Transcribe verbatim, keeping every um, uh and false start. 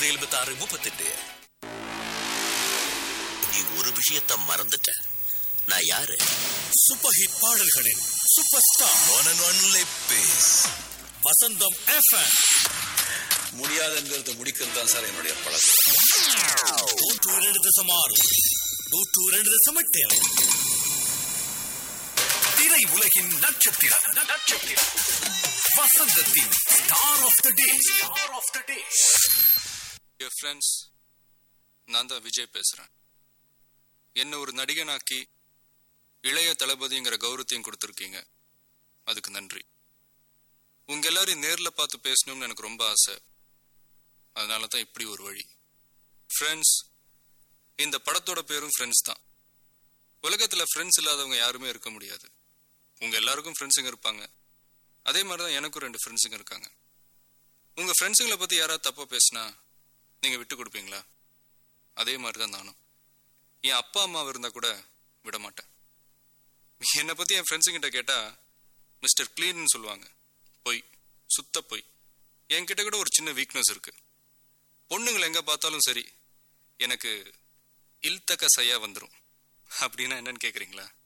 எழுபத்தி ஆறு முப்பத்தெட்டு. நீ ஒரு விஷயத்த மறந்துட்ட. நான் யாரு? சூப்பர் ஹிட் பாடல்களின் சூப்பர் ஸ்டார் ஒன்லே பேஸ் வசந்தம் எஃப்எம். முடியாதுங்கிறத முடிக்கிறது தான் சார் என்னுடைய பழக்கம். நூற்று இரண்டு தசம் ஆறு நூற்று இரண்டு தசம் எட்டு. திரை உலகின் நட்சத்திரம் நட்சத்திரம் வசந்தத்தின் star of the day star of the day. Dear friends, நான் தான் விஜய் பேசுறேன். என்ன ஒரு நடிகனாக்கி இளைய தளபதிங்கிற கௌரவத்தையும் கொடுத்துருக்கீங்க, அதுக்கு நன்றி. உங்க எல்லாரையும் நேரில் பார்த்து பேசணும்னு எனக்கு ரொம்ப ஆசை. அதனால தான் இப்படி ஒரு வழி. ஃப்ரெண்ட்ஸ், இந்த படத்தோட பேரும் ஃப்ரெண்ட்ஸ் தான். உலகத்தில் ஃப்ரெண்ட்ஸ் இல்லாதவங்க யாருமே இருக்க முடியாது. உங்க எல்லாருக்கும் ஃப்ரெண்ட்ஸுங்க இருப்பாங்க. அதே மாதிரி தான் எனக்கும் ரெண்டு ஃப்ரெண்ட்ஸுங்க இருக்காங்க. உங்க ஃப்ரெண்ட்ஸுங்களை பற்றி யாராவது தப்பாக பேசினா நீங்கள் விட்டு கொடுப்பீங்களா? அதே மாதிரி தான் நானும். என் அப்பா அம்மாவை இருந்தால் கூட விட மாட்டேன். என்னை பற்றி என் ஃப்ரெண்ட்ஸுங்கிட்ட கேட்டால் மிஸ்டர் கிளீன்னு சொல்லுவாங்க. பொய், சுத்த பொய். என்கிட்ட கூட ஒரு சின்ன வீக்னஸ் இருக்கு. பொண்ணுங்களை எங்கே பார்த்தாலும் சரி, எனக்கு இல்தக்க சையா வந்துடும். அப்படின்னா என்னன்னு கேட்குறீங்களா?